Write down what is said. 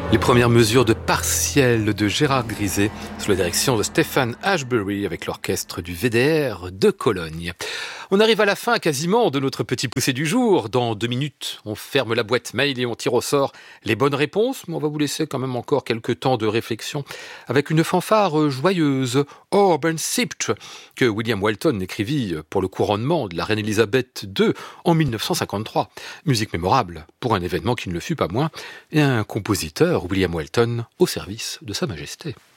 Les premières mesures de partiel de Gérard Griset sous la direction de Stéphane Ashbury avec l'orchestre du VDR de Cologne. On arrive à la fin quasiment de notre petit poussé du jour. Dans 2 minutes, on ferme la boîte mail et on tire au sort les bonnes réponses. Mais on va vous laisser quand même encore quelques temps de réflexion avec une fanfare joyeuse, Orban Sipt, que William Walton écrivit pour le couronnement de la reine Elisabeth II en 1953. Musique mémorable pour un événement qui ne le fut pas moins, et un compositeur, William Walton, au service de Sa Majesté.